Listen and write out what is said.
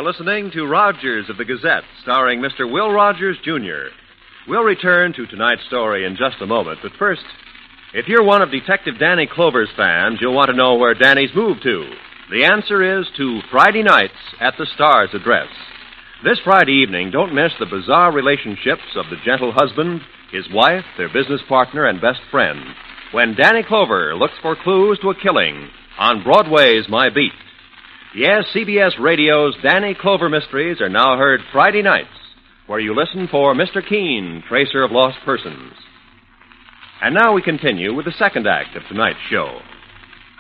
are listening to Rogers of the Gazette, starring Mr. Will Rogers, Jr. We'll return to tonight's story in just a moment, but first, if you're one of Detective Danny Clover's fans, you'll want to know where Danny's moved to. The answer is to Friday nights at the Star's address. This Friday evening, don't miss the bizarre relationships of the gentle husband, his wife, their business partner, and best friend, when Danny Clover looks for clues to a killing on Broadway's My Beat. Yes, CBS Radio's Danny Clover Mysteries are now heard Friday nights, where you listen for Mr. Keene, Tracer of Lost Persons. And now we continue with the second act of tonight's show.